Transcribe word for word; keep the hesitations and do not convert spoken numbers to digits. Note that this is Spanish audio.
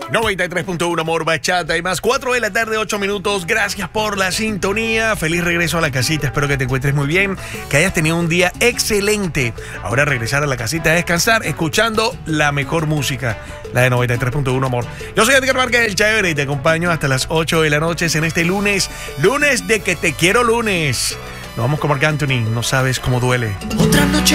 noventa y tres punto uno Amor Bachata y más, cuatro de la tarde, ocho minutos. Gracias por la sintonía. Feliz regreso a la casita. Espero que te encuentres muy bien, que hayas tenido un día excelente. Ahora regresar a la casita a descansar, escuchando la mejor música, la de noventa y tres punto uno Amor. Yo soy Edgar Márquez, el Chévere, y te acompaño hasta las ocho de la noche en este lunes, lunes de que te quiero lunes. Nos vamos con Marc Anthony, no sabes cómo duele. Otra noche